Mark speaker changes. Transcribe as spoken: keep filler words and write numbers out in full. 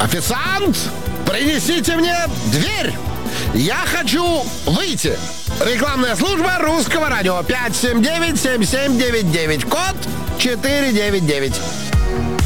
Speaker 1: Официант, принесите мне дверь. Я хочу выйти. Рекламная служба Русского радио. пять семь девять семь семь девять девять. Код четыре девять девять.